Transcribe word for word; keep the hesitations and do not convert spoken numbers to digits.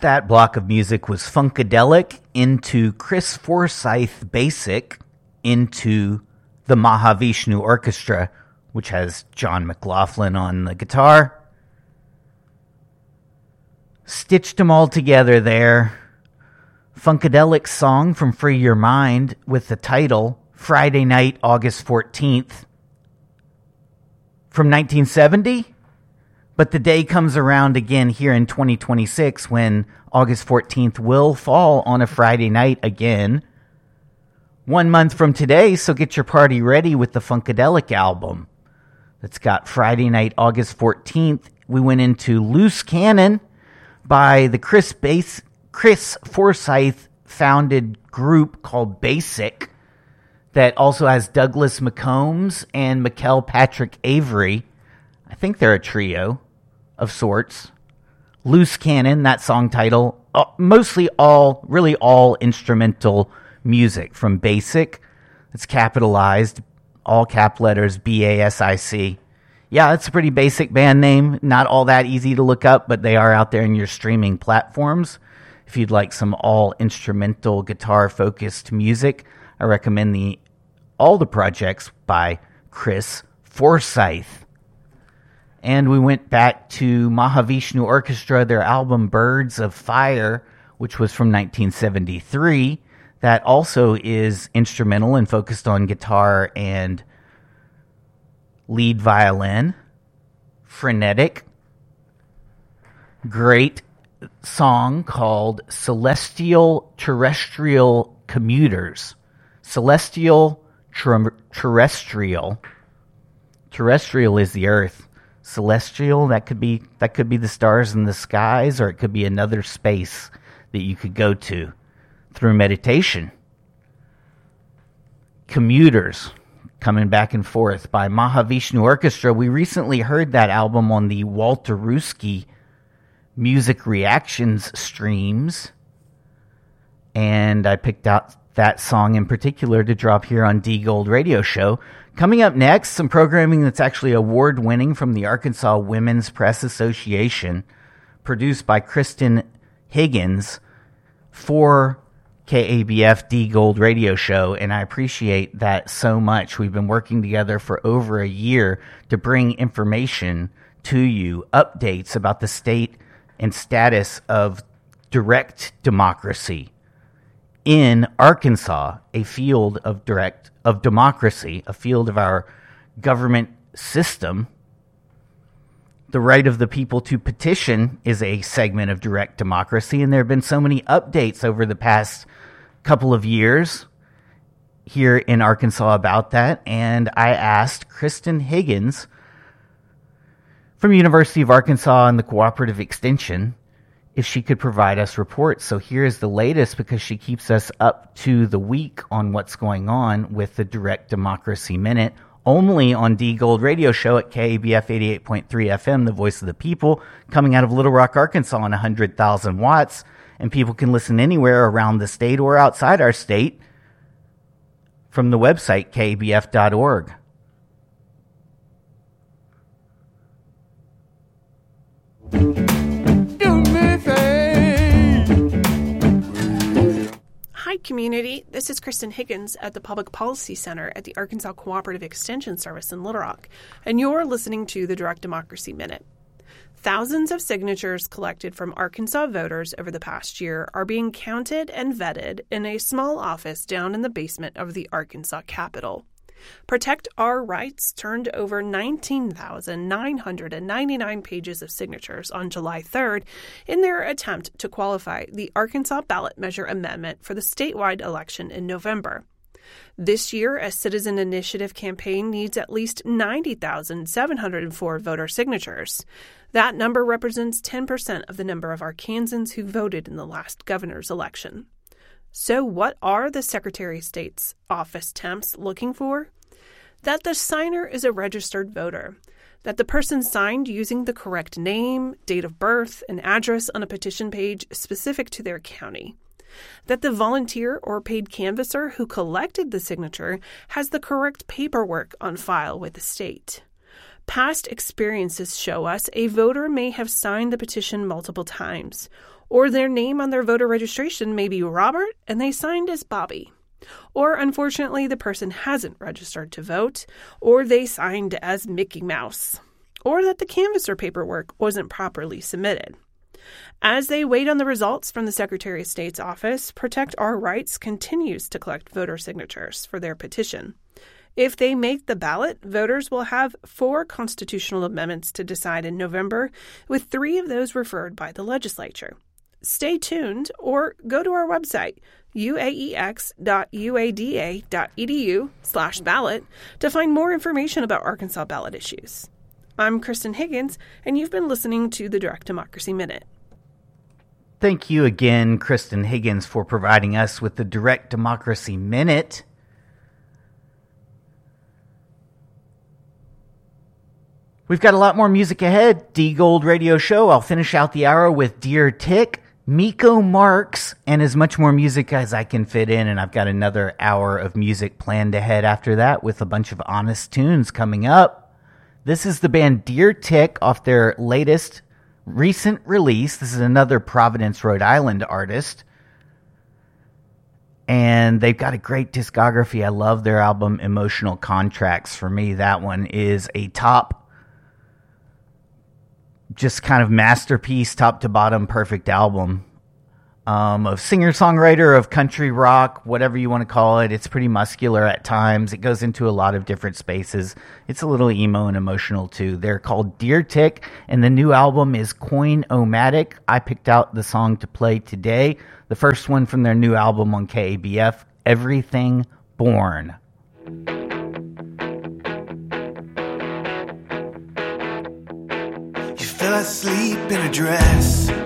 That block of music was Funkadelic into Chris Forsyth Basic into the Mahavishnu Orchestra, which has John McLaughlin on the guitar. Stitched them all together there. Funkadelic song from Free Your Mind with the title Friday Night, August fourteenth from nineteen seventy. But the day comes around again here in twenty twenty-six when August fourteenth will fall on a Friday night again. One month from today, so get your party ready with the Funkadelic album. That's got Friday Night, August fourteenth. We went into Loose Cannon by the Chris Bas- Chris Forsyth founded group called Basic that also has Douglas McCombs and Mikkel Patrick Avery. I think they're a trio of sorts. Loose Cannon, that song title, uh, mostly all, really all instrumental music from Basic. It's capitalized, all cap letters, B A S I C. Yeah, it's a pretty basic band name. Not all that easy to look up, but they are out there in your streaming platforms. If you'd like some all instrumental guitar focused music, I recommend the all the projects by Chris Forsyth. And we went back to Mahavishnu Orchestra, their album Birds of Fire, which was from nineteen seventy-three. That also is instrumental and focused on guitar and lead violin. Frenetic. Great song called Celestial Terrestrial Commuters. Celestial ter- Terrestrial. Terrestrial is the earth. Celestial, that could be that could be the stars in the skies, or it could be another space that you could go to through meditation. Commuters, coming back and forth by Mahavishnu Orchestra. We recently heard that album on the Walter Ruski Music Reactions streams, and I picked out that song in particular to drop here on D Gold Radio Show. Coming up next, some programming that's actually award-winning from the Arkansas Women's Press Association, produced by Kristen Higgins for K A B F D Gold Radio Show, and I appreciate that so much. We've been working together for over a year to bring information to you, updates about the state and status of direct democracy in Arkansas, a field of direct of democracy, a field of our government system. The right of the people to petition is a segment of direct democracy, and there have been so many updates over the past couple of years here in Arkansas about that, and I asked Kristen Higgins from University of Arkansas and the Cooperative Extension if she could provide us reports. So here's the latest, because she keeps us up to the week on what's going on with the Direct Democracy Minute, only on D Gold Radio Show at K A B F eighty-eight point three F M, the voice of the people, coming out of Little Rock, Arkansas on one hundred thousand watts. And people can listen anywhere around the state or outside our state from the website K A B F dot org. Hi, community. This is Kristen Higgins at the Public Policy Center at the Arkansas Cooperative Extension Service in Little Rock, and you're listening to the Direct Democracy Minute. Thousands of signatures collected from Arkansas voters over the past year are being counted and vetted in a small office down in the basement of the Arkansas Capitol. Protect Our Rights turned over nineteen thousand nine hundred ninety-nine pages of signatures on July third in their attempt to qualify the Arkansas Ballot Measure Amendment for the statewide election in November. This year, a citizen initiative campaign needs at least ninety thousand seven hundred four voter signatures. That number represents ten percent of the number of Arkansans who voted in the last governor's election. So what are the Secretary of State's office temps looking for? That the signer is a registered voter, that the person signed using the correct name, date of birth, and address on a petition page specific to their county, that the volunteer or paid canvasser who collected the signature has the correct paperwork on file with the state. Past experiences show us a voter may have signed the petition multiple times, or their name on their voter registration may be Robert and they signed as Bobby. Or, unfortunately, the person hasn't registered to vote, or they signed as Mickey Mouse, or that the canvasser paperwork wasn't properly submitted. As they wait on the results from the Secretary of State's office, Protect Our Rights continues to collect voter signatures for their petition. If they make the ballot, voters will have four constitutional amendments to decide in November, with three of those referred by the legislature. Stay tuned or go to our website, uaex.uada.edu slash ballot, to find more information about Arkansas ballot issues. I'm Kristen Higgins, and you've been listening to the Direct Democracy Minute. Thank you again, Kristen Higgins, for providing us with the Direct Democracy Minute. We've got a lot more music ahead. D Gold Radio Show. I'll finish out the hour with Dear Tick, Miko Marks, and as much more music as I can fit in. And I've got another hour of music planned ahead after that with a bunch of honest tunes coming up. This is the band Dear Tick off their latest recent release. This is another Providence, Rhode Island artist. And they've got a great discography. I love their album Emotional Contracts. For me, that one is a top just kind of masterpiece, top to bottom, perfect album um, of singer-songwriter, of country rock, whatever you want to call it. It's pretty muscular at times. It goes into a lot of different spaces. It's a little emo and emotional too. They're called Dear Tick, and the new album is Coin-O-Matic. I picked out the song to play today, the first one from their new album on K A B F, Everything Born. Fell asleep in a dress.